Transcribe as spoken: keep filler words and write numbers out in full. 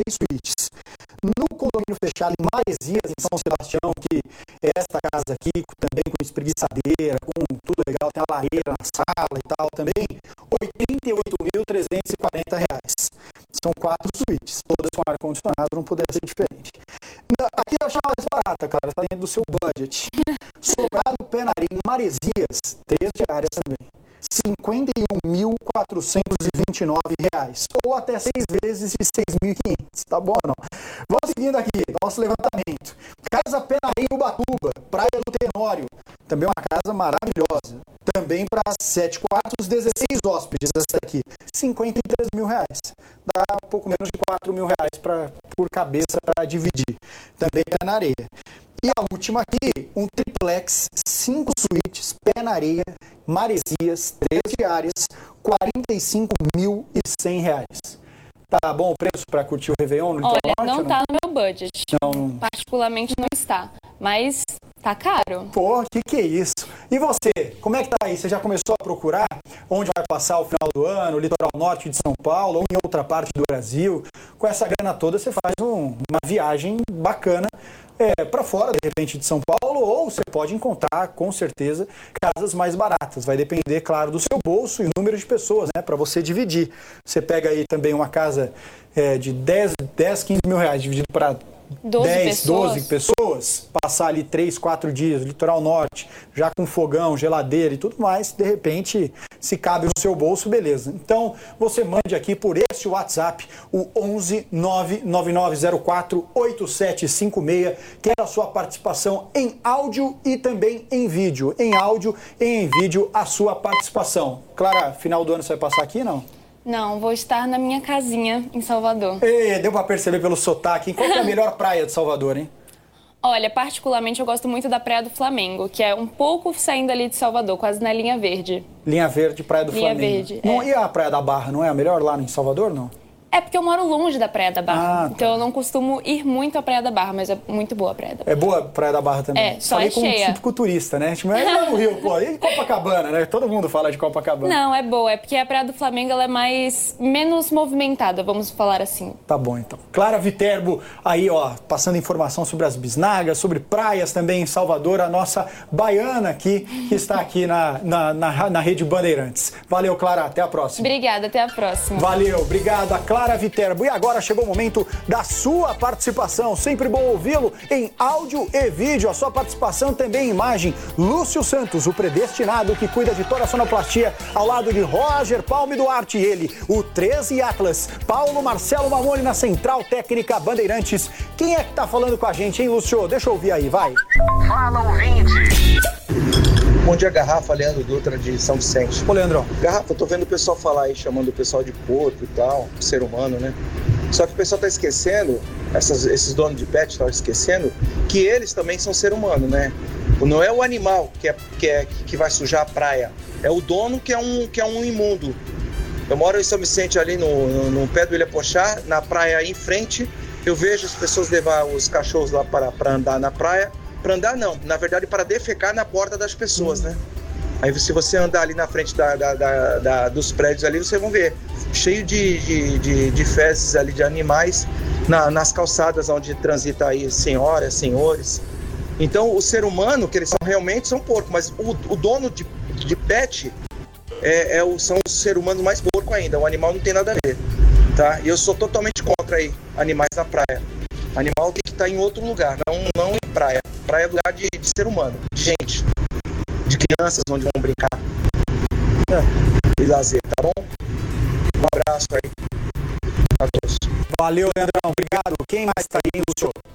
seis suítes. No condomínio fechado em Maresias, em São Sebastião, que é esta casa aqui, também com espreguiçadeira, com tudo legal, tem a lareira na sala e tal também, oitenta e oito mil trezentos e quarenta reais. São quatro suítes, todas com ar-condicionado, não poderia ser diferente. Aqui eu achei mais barata, cara, está dentro do seu budget. Sobrado Penaria em Maresias, três diárias também. cinquenta e um mil quatrocentos e vinte e nove reais, ou até seis vezes de seis mil e quinhentos, tá bom ou não? Vamos seguindo aqui, nosso levantamento. Casa Penaria em Ubatuba, Praia do Tenório, também uma casa maravilhosa, também para sete quartos, dezesseis hóspedes, essa aqui, cinquenta e três mil reais, dá um pouco menos de quatro mil reais pra, por cabeça para dividir, também pé na areia. E a última aqui, um triplex, cinco suítes, pé na areia, Maresias, três diárias, quarenta e cinco mil e cem reais. Tá bom o preço para curtir o Réveillon no Litoral Olha, Norte? não tá no meu budget. Não. Particularmente não está. Mas tá caro. Pô, que que é isso? E você, como é que tá aí? Você já começou a procurar onde vai passar o final do ano, o Litoral Norte de São Paulo ou em outra parte do Brasil? Com essa grana toda você faz um, uma viagem bacana é, para fora, de repente, de São Paulo, ou você pode encontrar, com certeza, casas mais baratas. Vai depender, claro, do seu bolso e número de pessoas, né, para você dividir. Você pega aí também uma casa é, de dez, quinze mil reais dividido para dez, doze pessoas, passar ali três, quatro dias, Litoral Norte, já com fogão, geladeira e tudo mais, de repente, se cabe no seu bolso, beleza. Então, você mande aqui por este WhatsApp, o onze nove nove nove zero quatro oito sete cinco seis, quero a sua participação em áudio e também em vídeo. Em áudio e em vídeo, a sua participação. Clara, final do ano você vai passar aqui, não? Não, vou estar na minha casinha em Salvador. Ei, deu pra perceber pelo sotaque. Qual que é a melhor praia de Salvador, hein? Olha, particularmente eu gosto muito da Praia do Flamengo, que é um pouco saindo ali de Salvador, quase na linha verde. Linha Verde, Praia do Linha Flamengo. Verde, Não, é. E a Praia da Barra, não é a melhor lá em Salvador, não? É porque eu moro longe da Praia da Barra, Ah, tá. então eu não costumo ir muito à Praia da Barra, mas é muito boa a Praia da Barra. É boa a Praia da Barra também? É, só Falei é com cheia. um típico turista, né? Tipo, é lá no Rio, pô. E Copacabana, né? Todo mundo fala de Copacabana. Não, é boa, é porque a Praia do Flamengo ela é mais menos movimentada, vamos falar assim. Tá bom, então. Clara Viterbo, aí, ó, passando informação sobre as bisnagas, sobre praias também em Salvador, a nossa baiana aqui, que está aqui na, na, na, na Rede Bandeirantes. Valeu, Clara, até a próxima. Obrigada, até a próxima. Valeu, obrigado a Clara Viterbo. E agora chegou o momento da sua participação. Sempre bom ouvi-lo em áudio e vídeo. A sua participação também em imagem. Lúcio Santos, o predestinado que cuida de toda a sonoplastia, ao lado de Roger Palme Duarte. E ele, o treze Atlas, Paulo Marcelo Mamone na Central Técnica Bandeirantes. Quem é que tá falando com a gente, hein, Lúcio? Deixa eu ouvir aí, vai. Fala, ouvinte! Bom dia, Garrafa, Leandro Dutra de São Vicente. Ô, Leandro. Garrafa, eu tô vendo o pessoal falar aí, chamando o pessoal de porco e tal, ser humano, né? Só que o pessoal tá esquecendo, essas, esses donos de pet estão esquecendo, que eles também são ser humano, né? Não é o animal que, é, que, é, que vai sujar a praia, é o dono que é um, que é um imundo. Eu moro em São Vicente, ali no, no, no pé do Ilha Pochá, na praia aí em frente, eu vejo as pessoas levar os cachorros lá para, para andar na praia. Para andar não, na verdade para defecar na porta das pessoas, né? Aí se você andar ali na frente da, da, da, da, dos prédios ali, vocês vão ver cheio de, de, de, de fezes ali de animais na, nas calçadas onde transita aí senhoras, senhores. Então o ser humano, que eles são realmente, são porcos, mas o, o dono de, de pet é, é o, são os seres humanos mais porcos ainda, o animal não tem nada a ver, tá? E eu sou totalmente contra aí animais na praia. Animal tem que estar em outro lugar, não, não em praia. Praia é lugar de, de ser humano, de gente, de crianças onde vão brincar é. e lazer, tá bom? Um abraço aí a todos. Valeu, Leandrão. Obrigado. Quem mais tá aí, Lúcio?